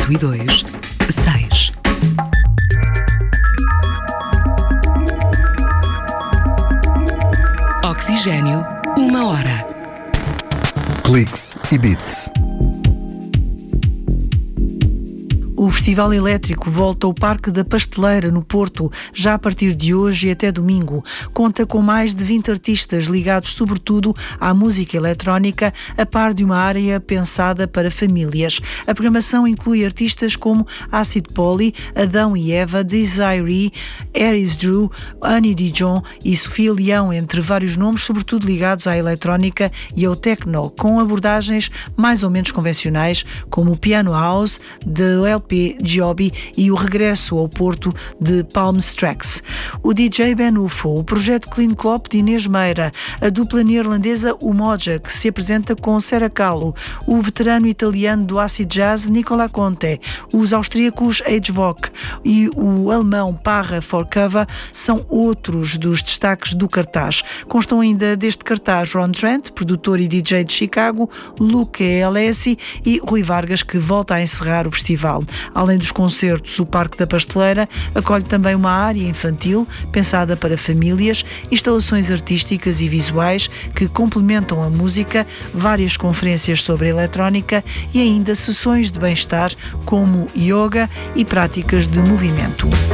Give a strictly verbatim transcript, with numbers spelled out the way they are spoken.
oito e dois, seis. Oxigênio, uma hora. Cliques e Beats. O Festival Elétrico volta ao Parque da Pasteleira, no Porto, já a partir de hoje e até domingo. Conta com mais de vinte artistas ligados sobretudo à música eletrónica, a par de uma área pensada para famílias. A programação inclui artistas como Acid Poly, Adão e Eva, Desiree, Aries Drew, Annie Dijon e Sofia Leão, entre vários nomes, sobretudo ligados à eletrónica e ao techno, com abordagens mais ou menos convencionais, como o Piano House, de L P Giobbi e o regresso ao Porto de Palms Tracks. O D J Ben Ufo, o projeto Clean Clop de Inês Meira, a dupla neerlandesa Umoja, que se apresenta com Sarah Kahlo, o veterano italiano do acid jazz Nicola Conte, os austríacos H-Voc e o alemão Parra Forcava são outros dos destaques do cartaz. Constam ainda deste cartaz Ron Trent, produtor e D J de Chicago, Luke Alessi e Rui Vargas, que volta a encerrar o festival. Além dos concertos, o Parque da Pasteleira acolhe também uma área infantil pensada para famílias, instalações artísticas e visuais que complementam a música, várias conferências sobre a eletrónica e ainda sessões de bem-estar como yoga e práticas de movimento.